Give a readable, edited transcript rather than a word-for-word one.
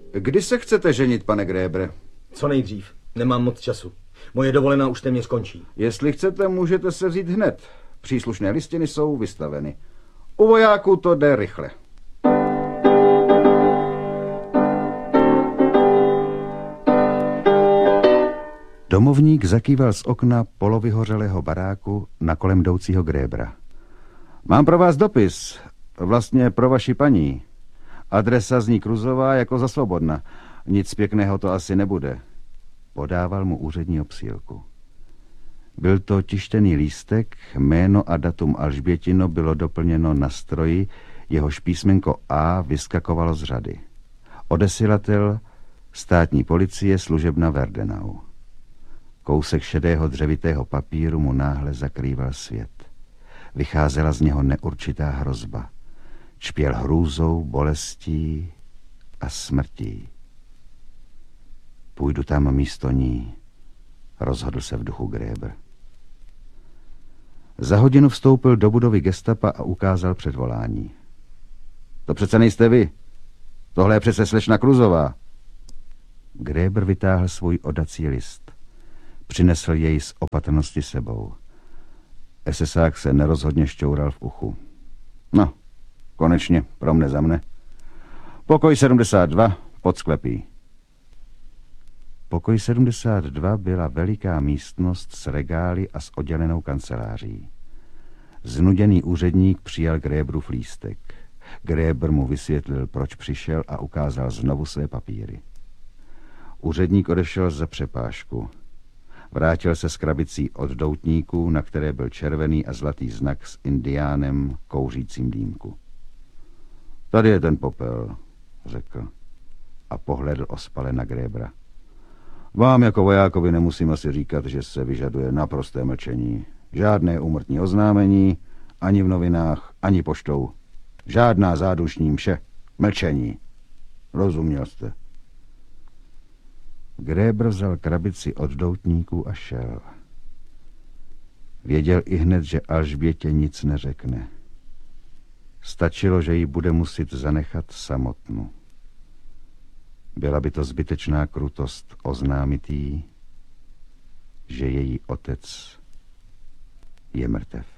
Kdy se chcete ženit, pane Grébre? Co nejdřív. Nemám moc času. Moje dovolená už téměř končí. Jestli chcete, můžete se vzít hned. Příslušné listiny jsou vystaveny. U vojáků to jde rychle. Domovník zakýval z okna polovyhořelého baráku na kolem jdoucího Grébra. Mám pro vás dopis, vlastně pro vaši paní. Adresa zní Kruzová jako za Svobodna. Nic pěkného to asi nebude. Podával mu úřední obsílku. Byl to tištěný lístek, jméno a datum Alžbětino bylo doplněno na stroji, jehož písmenko A vyskakovalo z řady. Odesilatel státní policie služebna Verdenau. Kousek šedého dřevitého papíru mu náhle zakrýval svět. Vycházela z něho neurčitá hrozba. Čpěl hrůzou, bolestí a smrtí. Půjdu tam místo ní, rozhodl se v duchu Gréber. Za hodinu vstoupil do budovy gestapa a ukázal předvolání. To přece nejste vy. Tohle je přece slečna Kruzová. Gréber vytáhl svůj odací list. Přinesl jej z opatrnosti sebou. SSák se nerozhodně šťoural v uchu. No, konečně, pro mne za mne. Pokoj 72, pod sklepí. Pokoj 72 byla veliká místnost s regály a s oddělenou kanceláří. Znuděný úředník přijal Grébrův lístek. Gréber mu vysvětlil, proč přišel a ukázal znovu své papíry. Úředník odešel za přepážku. Vrátil se s krabicí od doutníků, na které byl červený a zlatý znak s indiánem kouřícím dýmku. Tady je ten popel, řekl a pohledl ospale na Grébra. Vám jako vojákovi nemusím asi říkat, že se vyžaduje naprosté mlčení. Žádné úmrtní oznámení, ani v novinách, ani poštou. Žádná zádušní mše. Mlčení. Rozuměl jste? Grébr vzal krabici od doutníků a šel. Věděl ihned, že Alžbětě nic neřekne. Stačilo, že ji bude muset zanechat samotnou. Byla by to zbytečná krutost oznámit jí, že její otec je mrtev.